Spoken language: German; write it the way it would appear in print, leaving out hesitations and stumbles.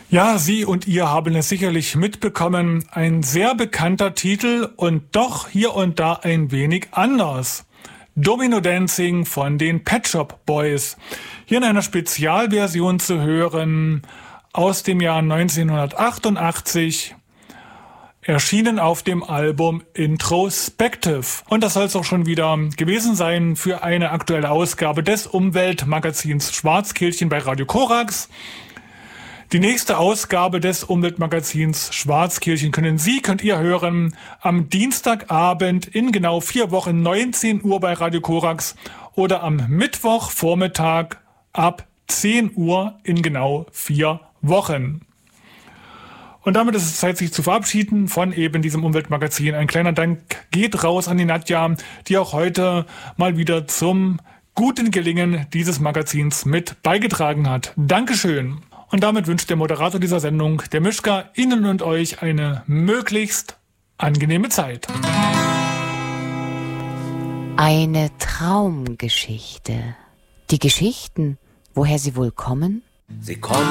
Ja, Sie und ihr haben es sicherlich mitbekommen. Ein sehr bekannter Titel und doch hier und da ein wenig anders. Domino Dancing von den Pet Shop Boys. Hier in einer Spezialversion zu hören aus dem Jahr 1988. Erschienen auf dem Album Introspective. Und das soll es auch schon wieder gewesen sein für eine aktuelle Ausgabe des Umweltmagazins Schwarzkehlchen bei Radio Korax. Die nächste Ausgabe des Umweltmagazins Schwarzkehlchen könnt ihr hören am Dienstagabend in genau 4 Wochen 19 Uhr bei Radio Korax oder am Mittwochvormittag ab 10 Uhr in genau 4 Wochen. Und damit ist es Zeit, sich zu verabschieden von eben diesem Umweltmagazin. Ein kleiner Dank geht raus an die Nadja, die auch heute mal wieder zum guten Gelingen dieses Magazins mit beigetragen hat. Dankeschön. Und damit wünscht der Moderator dieser Sendung, der Mischka, Ihnen und euch eine möglichst angenehme Zeit. Eine Traumgeschichte. Die Geschichten, woher sie wohl kommen? Sie kommen